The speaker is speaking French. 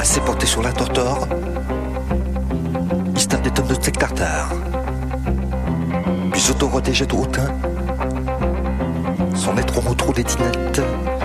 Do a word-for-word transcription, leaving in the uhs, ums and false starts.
assez porté sur la tortor, histoire des tonnes de steak tartare. Puis s'auto-protéger tout hautain, sans mettre au trou des tinettes.